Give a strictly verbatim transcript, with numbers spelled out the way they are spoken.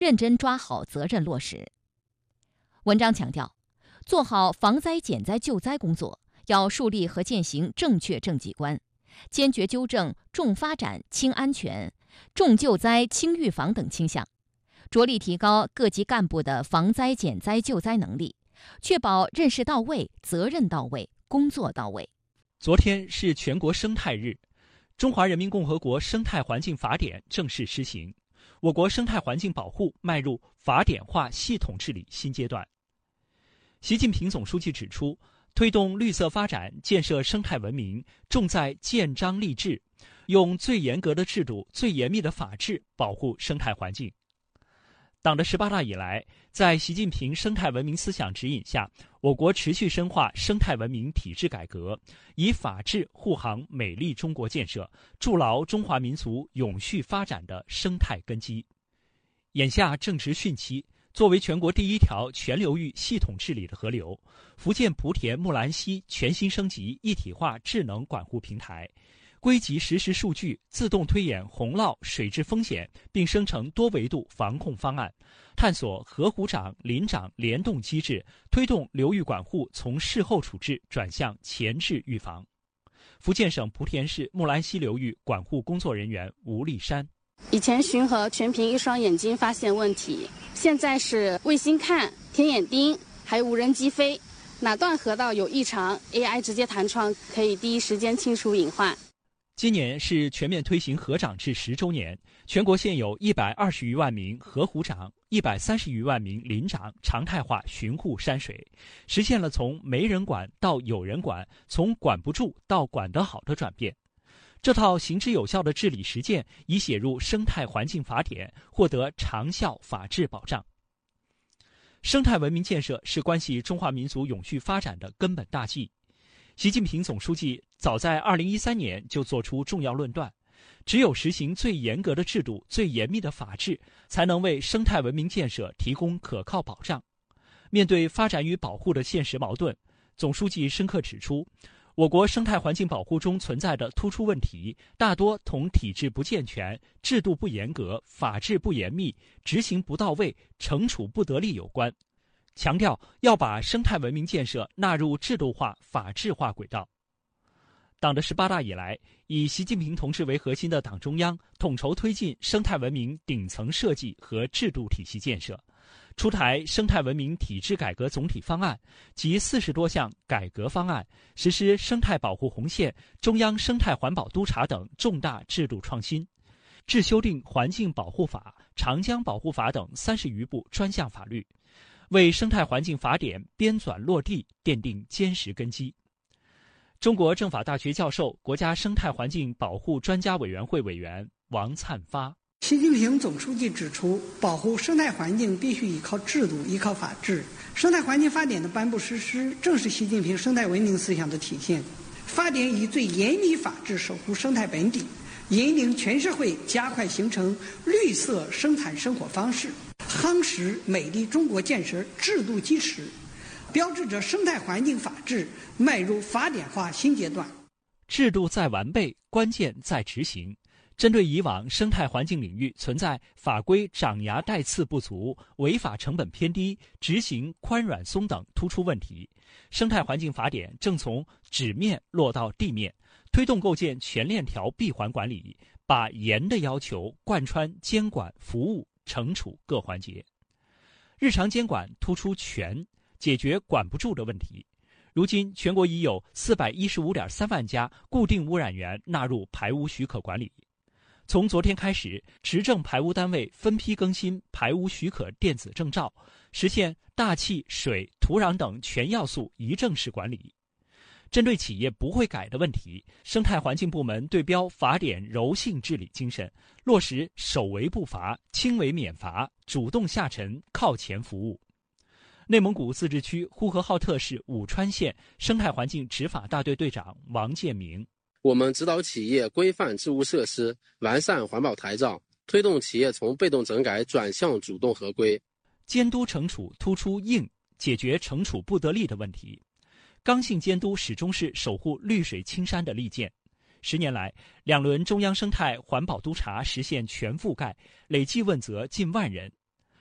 认真抓好责任落实。文章强调，做好防灾减灾救灾工作，要树立和践行正确政绩观，坚决纠正重发展轻安全、重救灾轻预防等倾向，着力提高各级干部的防灾减灾救灾能力，确保认识到位、责任到位、工作到位。 昨天是全国生态日，中华人民共和国生态环境法典正式施行，我国生态环境保护迈入法典化系统治理新阶段。习近平总书记指出，推动绿色发展、建设生态文明，重在建章立制，用最严格的制度、最严密的法治保护生态环境。党的十八大以来，在习近平生态文明思想指引下，我国持续深化生态文明体制改革，以法治护航美丽中国建设，筑牢中华民族永续发展的生态根基。眼下正值汛期，作为全国第一条全流域系统治理的河流，福建莆田木兰溪全新升级一体化智能管护平台，归集实时数据，自动推演洪涝水质风险，并生成多维度防控方案，探索河湖长、林长联动机制，推动流域管护从事后处置转向前置预防。福建省莆田市木兰溪流域管护工作人员吴立山： 以前巡河全凭一双眼睛发现问题，现在是卫星看、天眼盯，还有无人机飞，哪段河道有异常 ，A I 直接弹窗，可以第一时间清除隐患。 今年是全面推行河长制十周年，全国现有一百二十余万名河湖长、一百三十余万名林长常态化巡护山水，实现了从没人管到有人管，从管不住到管得好的转变。这套行之有效的治理实践已写入生态环境法典，获得长效法治保障。生态文明建设是关系中华民族永续发展的根本大计。习近平总书记早在二零一三年就作出重要论断，只有实行最严格的制度、最严密的法治，才能为生态文明建设提供可靠保障。面对发展与保护的现实矛盾，总书记深刻指出，我国生态环境保护中存在的突出问题，大多同体制不健全、制度不严格、法治不严密、执行不到位、惩处不得力有关。强调要把生态文明建设纳入制度化、法治化轨道。党的十八大以来，以习近平同志为核心的党中央统筹推进生态文明顶层设计和制度体系建设，出台生态文明体制改革总体方案及四十多项改革方案，实施生态保护红线、中央生态环保督察等重大制度创新，制修订环境保护法、长江保护法等三十余部专项法律，为生态环境法典编纂落地奠定坚实根基。中国政法大学教授、国家生态环境保护专家委员会委员王灿发： 习近平总书记指出，保护生态环境必须依靠制度、依靠法治。生态环境法典的颁布实施，正是习近平生态文明思想的体现。法典以最严密法治守护生态本底，引领全社会加快形成绿色生产生活方式，夯实美丽中国建设制度基石，标志着生态环境法治迈入法典化新阶段。 制度在完备，关键在执行。针对以往生态环境领域存在法规长牙带刺不足、违法成本偏低、执行宽软松等突出问题，生态环境法典正从纸面落到地面，推动构建全链条闭环管理，把严的要求贯穿监管、服务、惩处各环节。日常监管突出全，解决管不住的问题。如今，全国已有四百一十五点三万家固定污染源纳入排污许可管理。从昨天开始，持证排污单位分批更新排污许可电子证照，实现大气、水、土壤等全要素一证式管理。针对企业不会改的问题，生态环境部门对标法典柔性治理精神，落实首为不罚、轻为免罚，主动下沉、靠前服务。内蒙古自治区呼和浩特市武川县生态环境执法大队队长王建明： 我们指导企业规范治污设施，完善环保台照，推动企业从被动整改转向主动合规。 监督惩处突出硬，解决惩处不得力的问题。刚性监督始终是守护绿水青山的利剑。十年来，两轮中央生态环保督察实现全覆盖，累计问责近万人。